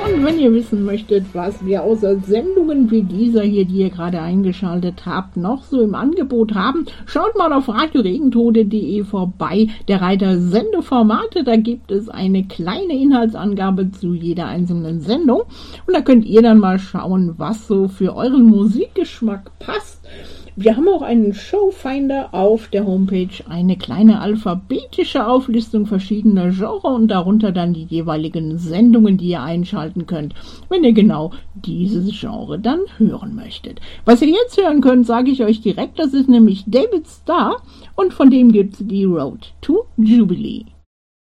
Und wenn ihr wissen möchtet, was wir außer Sendungen wie dieser hier, die ihr gerade eingeschaltet habt, noch so im Angebot haben, schaut mal auf radioregentode.de vorbei. Der Reiter Sendeformate, da gibt es eine kleine Inhaltsangabe zu jeder einzelnen Sendung. Und da könnt ihr dann mal schauen, was so für euren Musikgeschmack passt. Wir haben auch einen Showfinder auf der Homepage, eine kleine alphabetische Auflistung verschiedener Genres und darunter dann die jeweiligen Sendungen, die ihr einschalten könnt, wenn ihr genau dieses Genre dann hören möchtet. Was ihr jetzt hören könnt, sage ich euch direkt, das ist nämlich David Starr und von dem gibt's die Road to Jubilee.